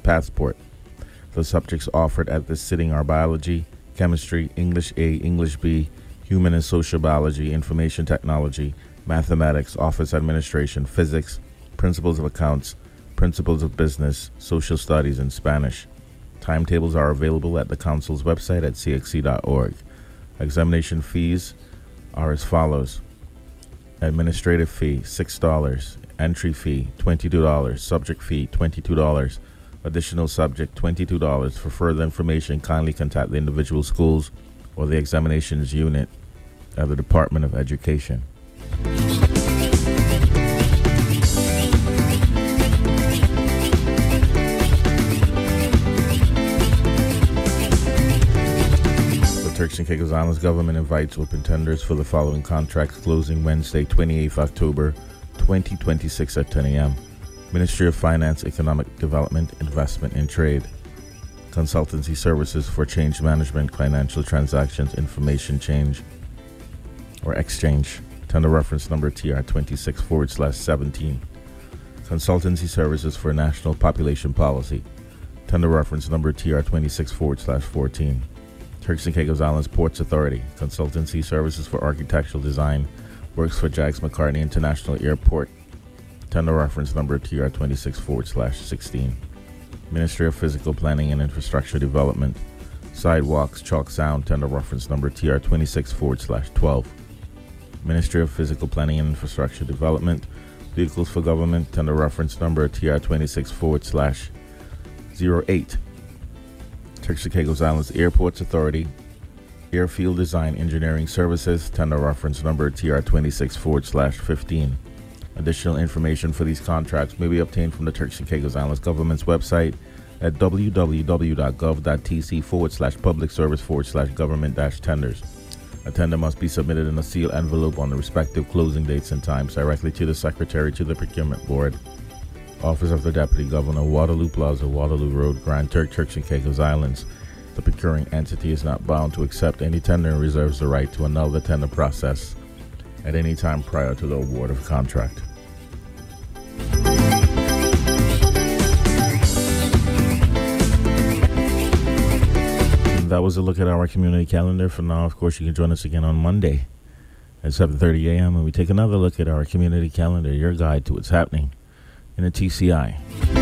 passport. The subjects offered at this sitting are biology, chemistry, English A, English B, human and social biology, information technology, mathematics, office administration, physics, principles of accounts, principles of business, social studies, and Spanish. Timetables are available at the Council's website at cxc.org. Examination fees are as follows. Administrative fee, $6. Entry fee, $22. Subject fee, $22. Additional subject, $22. For further information, kindly contact the individual schools or the examinations unit at the Department of Education. Turks and Caicos Islands government invites open tenders for the following contracts closing Wednesday, 28th October 2026 at 10 a.m. Ministry of Finance, Economic Development, Investment and Trade. Consultancy services for change management, financial transactions, information change or exchange. Tender reference number TR26/17. Consultancy services for national population policy. Tender reference number TR26/14. Turks and Caicos Islands Ports Authority, consultancy services for architectural design, works for Jags McCartney International Airport. Tender reference number TR26/16. Ministry of Physical Planning and Infrastructure Development, sidewalks, Chalk Sound. Tender reference number TR26/12. Ministry of Physical Planning and Infrastructure Development, vehicles for government. Tender reference number TR26/08. Turks and Caicos Islands Airports Authority, Airfield Design Engineering Services. Tender reference number TR26/15. Additional information for these contracts may be obtained from the Turks and Caicos Islands government's website at www.gov.tc/public-service/government-tenders. A tender must be submitted in a sealed envelope on the respective closing dates and times directly to the Secretary to the Procurement Board, Office of the Deputy Governor, Waterloo Plaza, Waterloo Road, Grand Turk, Turks and Caicos Islands. The procuring entity is not bound to accept any tender and reserves the right to annul the tender process at any time prior to the award of contract. And that was a look at our community calendar. For now, of course, you can join us again on Monday at 7:30 a.m. and we take another look at our community calendar, your guide to what's happening in the TCI.